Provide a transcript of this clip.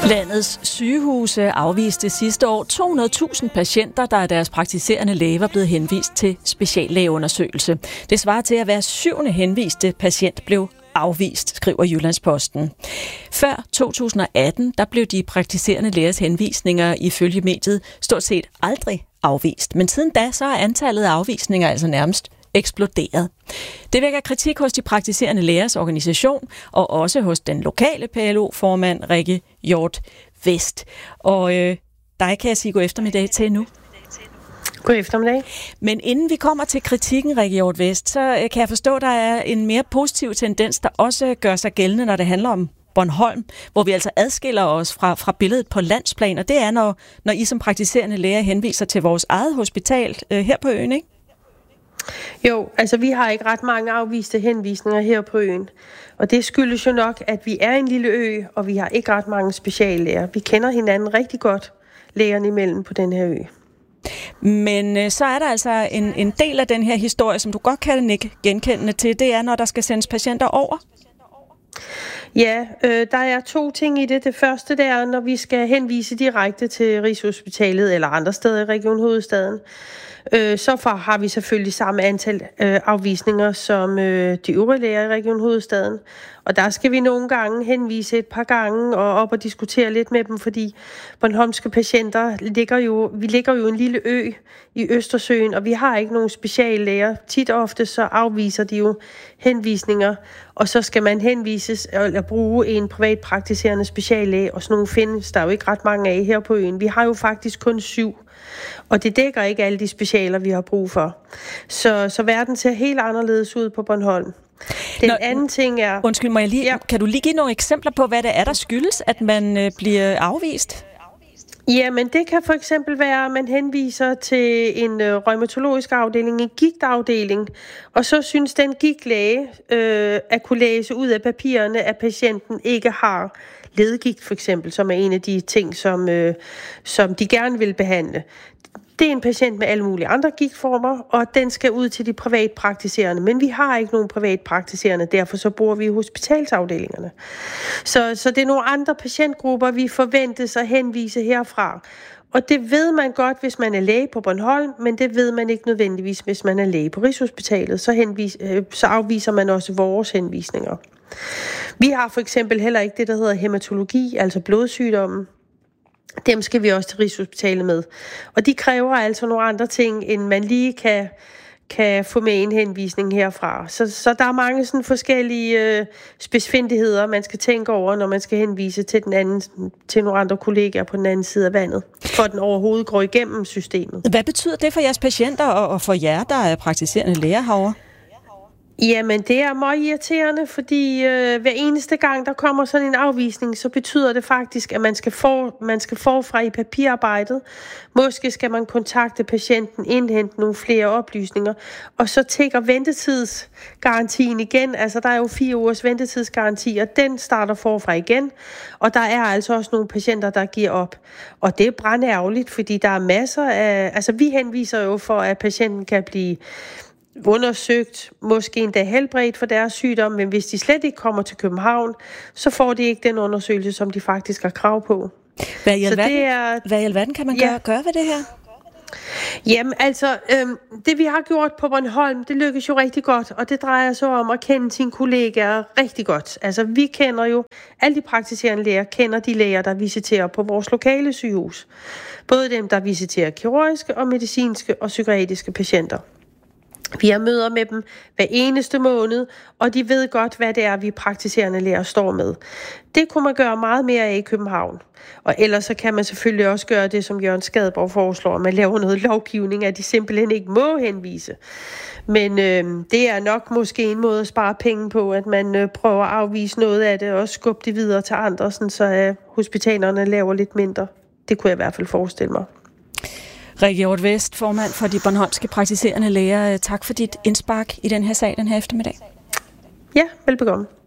Landets sygehuse afviste sidste år 200.000 patienter, der af deres praktiserende læge var blevet henvist til speciallægeundersøgelse. Det svarer til, at hver 7. henviste patient blev afvist, skriver Jyllandsposten. Før 2018, der blev de praktiserende lægers henvisninger ifølge mediet stort set aldrig afvist. Men siden da, så er antallet af afvisninger altså nærmest eksploderet. Det vækker kritik hos de praktiserende lægers organisation, og også hos den lokale PLO-formand Rikke Hjort Vest. Og dig kan jeg sige god eftermiddag til nu. God eftermiddag. Men inden vi kommer til kritikken, Rikke Hjort Vest, så kan jeg forstå, at der er en mere positiv tendens, der også gør sig gældende, når det handler om Bornholm, hvor vi altså adskiller os fra billedet på landsplan, og det er, når I som praktiserende læger henviser til vores eget hospital her på øen, ikke? Jo, altså vi har ikke ret mange afviste henvisninger her på øen. Og det skyldes jo nok, at vi er en lille ø, og vi har ikke ret mange speciallæger. Vi kender hinanden rigtig godt, lægerne imellem på den her ø. Men så er der altså en del af den her historie, som du godt kan nikke genkendende til, det er, når der skal sendes patienter over. Ja, der er 2 ting i det. Det første, det er, når vi skal henvise direkte til Rigshospitalet eller andre steder i Region Hovedstaden. Så har vi selvfølgelig samme antal afvisninger som de øvrige læger i Region Hovedstaden. Og der skal vi nogle gange henvise et par gange og op og diskutere lidt med dem, fordi bornholmske patienter ligger jo en lille ø i Østersøen, og vi har ikke nogen speciallæger. Tit og ofte så afviser de jo henvisninger, og så skal man henvises eller bruge en privatpraktiserende speciallæge, og sådan nogle findes der jo ikke ret mange af her på øen. Vi har jo faktisk kun 7. Og det dækker ikke alle de specialer, vi har brug for. Så verden ser helt anderledes ud på Bornholm. Den anden ting er... Undskyld mig lige. Ja. Kan du lige give nogle eksempler på, hvad det er, der skyldes, at man bliver afvist? Jamen, det kan for eksempel være, at man henviser til en rheumatologisk afdeling, en gigtafdeling, og så synes den gigtlæge at kunne læse ud af papirerne, at patienten ikke har ledegigt, for eksempel, som er en af de ting, som de gerne vil behandle. Det er en patient med alle mulige andre gigtformer, og den skal ud til de privatpraktiserende. Men vi har ikke nogen privatpraktiserende, derfor så bor vi i hospitalsafdelingerne. Så det er nogle andre patientgrupper, vi forventes at henvise herfra. Og det ved man godt, hvis man er læge på Bornholm, men det ved man ikke nødvendigvis, hvis man er læge på Rigshospitalet. Så afviser man også vores henvisninger. Vi har for eksempel heller ikke det, der hedder hæmatologi, altså blodsygdommen. Dem skal vi også til Rigshospitalet med. Og de kræver altså nogle andre ting, end man lige kan få med en henvisning herfra. Så der er mange sådan forskellige spidsfindigheder, man skal tænke over, når man skal henvise til nogle andre kollegaer på den anden side af vandet, for den overhovedet går igennem systemet. Hvad betyder det for jeres patienter og for jer, der er praktiserende læger herovre? Jamen, det er meget irriterende, fordi hver eneste gang, der kommer sådan en afvisning, så betyder det faktisk, at man skal forfra i papirarbejdet. Måske skal man kontakte patienten, indhente nogle flere oplysninger, og så tækker ventetidsgarantien igen. Altså, der er jo 4 ugers ventetidsgaranti, og den starter forfra igen. Og der er altså også nogle patienter, der giver op. Og det er brandærgerligt, fordi der er masser af... Altså, vi henviser jo for, at patienten kan blive undersøgt, måske endda helbredt for deres sygdom, men hvis de slet ikke kommer til København, så får de ikke den undersøgelse, som de faktisk har krav på. Hvad i alverden kan man gøre ved det her? Jamen altså, det vi har gjort på Bornholm, det lykkes jo rigtig godt, og det drejer sig om at kende sine kollegaer rigtig godt. Altså vi kender jo, alle de praktiserende læger kender de læger, der visiterer på vores lokale sygehus. Både dem, der visiterer kirurgiske og medicinske og psykiatriske patienter. Vi har møder med dem hver eneste måned, og de ved godt, hvad det er, vi praktiserende læger står med. Det kunne man gøre meget mere af i København. Og ellers så kan man selvfølgelig også gøre det, som Jørgen Skadborg foreslår, at man laver noget lovgivning, at de simpelthen ikke må henvise. Men det er nok måske en måde at spare penge på, at man prøver at afvise noget af det, og skubbe det videre til andre, sådan så hospitalerne laver lidt mindre. Det kunne jeg i hvert fald forestille mig. Rikke Hjort Vest, formand for de bornholmske praktiserende læger. Tak for dit indspark i den her sag den her eftermiddag. Ja, velbekomme.